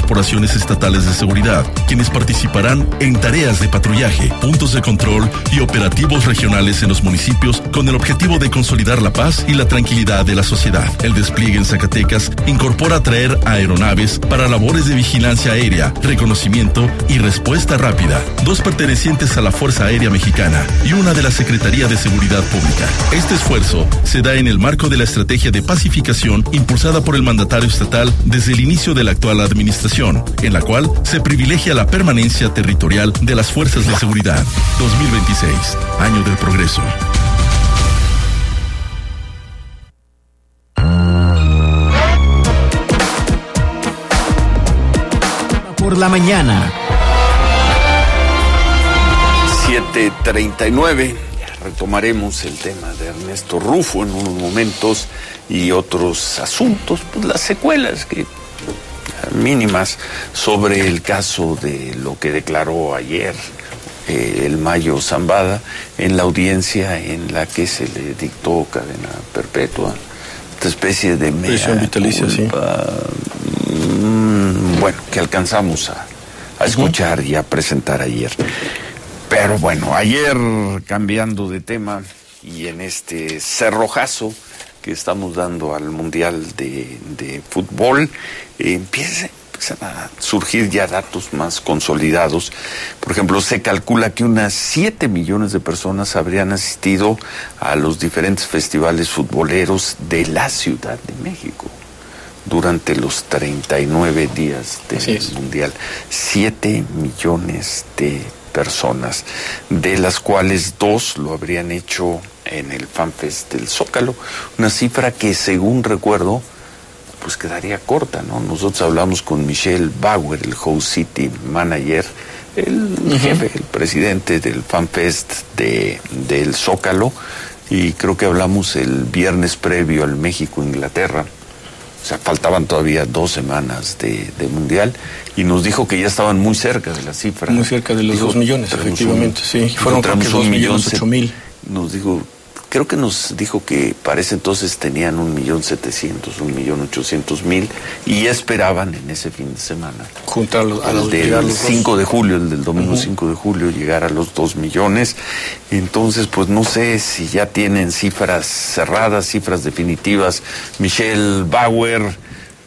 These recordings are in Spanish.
corporaciones estatales de seguridad, quienes participarán en tareas de patrullaje, puntos de control y operativos regionales en los municipios con el objetivo de consolidar la paz y la tranquilidad de la sociedad. El despliegue en Zacatecas incorpora traer aeronaves para labores de vigilancia aérea, reconocimiento y respuesta rápida, 2 pertenecientes a la Fuerza Aérea Mexicana y una de la Secretaría de Seguridad Pública. Este esfuerzo se da en el marco de la estrategia de pacificación impulsada por el mandatario estatal desde el inicio de la actual administración, en la cual se privilegia la permanencia territorial de las fuerzas de seguridad. 2026, año del progreso. Por la mañana. 7:39. Retomaremos el tema de Ernesto Rufo en unos momentos y otros asuntos, pues las secuelas que mínimas sobre el caso de lo que declaró ayer el Mayo Zambada en la audiencia en la que se le dictó cadena perpetua, esta especie de prisión vitalicia, sí. Bueno, que alcanzamos a escuchar y a presentar ayer. Pero bueno, ayer, cambiando de tema y en este cerrojazo que estamos dando al Mundial de Fútbol, empiezan a surgir ya datos más consolidados. Por ejemplo, se calcula que unas 7 millones de personas habrían asistido a los diferentes festivales futboleros de la Ciudad de México durante los 39 días del Mundial. 7 millones de personas, de las cuales 2 lo habrían hecho en el FanFest del Zócalo, una cifra que, según recuerdo, pues quedaría corta, ¿no? Nosotros hablamos con Michelle Bauer, el Host City Manager, el jefe, el presidente del FanFest del Zócalo, y creo que hablamos el viernes previo al México-Inglaterra. O sea, faltaban todavía 2 semanas de Mundial, y nos dijo que ya estaban muy cerca de la cifra. Muy cerca de los 2 millones, efectivamente, sí. Fueron 2.800.000. Nos dijo, creo que nos dijo que para ese entonces tenían 1.700.000, 1.800.000, y esperaban en ese fin de semana, juntar el del 5 de julio, el del domingo 5 de julio, llegar a los 2 millones. Entonces, pues no sé si ya tienen cifras cerradas, cifras definitivas. Michelle Bauer,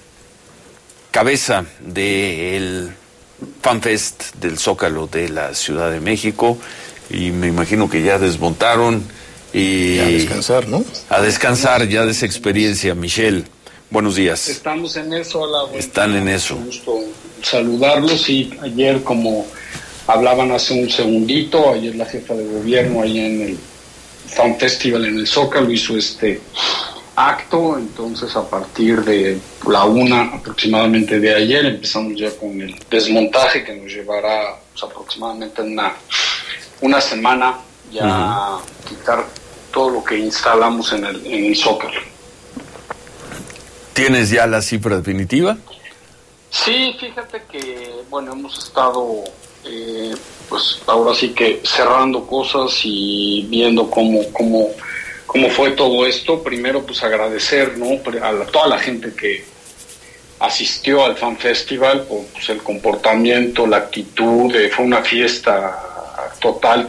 cabeza del FanFest del Zócalo de la Ciudad de México, y me imagino que ya desmontaron y a descansar, ¿no? A descansar ya de esa experiencia. Michelle, buenos días. Estamos en eso. Hola, están en eso. Un gusto saludarlos. Y ayer, como hablaban hace un segundito, ayer la jefa de gobierno ahí en el Fan Festival en el Zócalo hizo este acto. Entonces, a partir de la 1 aproximadamente de ayer, empezamos ya con el desmontaje, que nos llevará pues, aproximadamente una semana ya quitar todo lo que instalamos en el Zócalo. ¿Tienes ya la cifra definitiva? Sí, fíjate que, bueno, hemos estado, pues ahora sí que cerrando cosas y viendo cómo fue todo esto. Primero, pues agradecer, ¿no?, a toda la gente que asistió al Fan Festival por pues, el comportamiento, la actitud. Fue una fiesta total,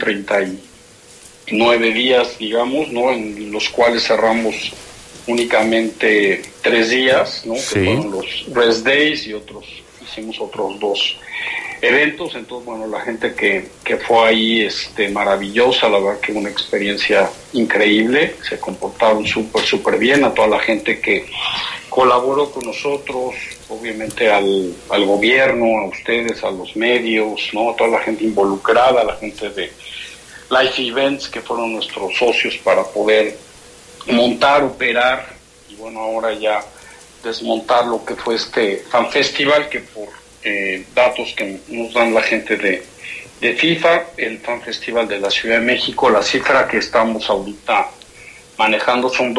39 días, digamos, ¿no?, en los cuales cerramos únicamente 3 días, ¿no?, que fueron los Rest Days, y hicimos otros 2 eventos. Entonces, bueno, la gente que fue ahí, maravillosa, la verdad que una experiencia increíble, se comportaron súper bien. A toda la gente que colaboró con nosotros, obviamente al gobierno, a ustedes, a los medios, ¿no?, a toda la gente involucrada, a la gente de Life Events, que fueron nuestros socios para poder montar, operar y bueno, ahora ya desmontar lo que fue este Fan Festival, que por datos que nos dan la gente de FIFA, el Fan Festival de la Ciudad de México, la cifra que estamos ahorita manejando son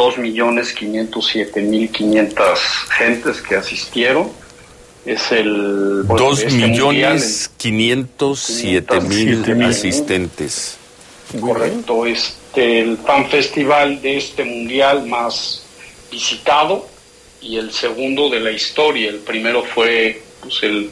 2.507.500 gentes que asistieron. Es el 2.507.000 asistentes. Correcto, el Fan Festival de este mundial más visitado y el segundo de la historia. El primero fue pues, el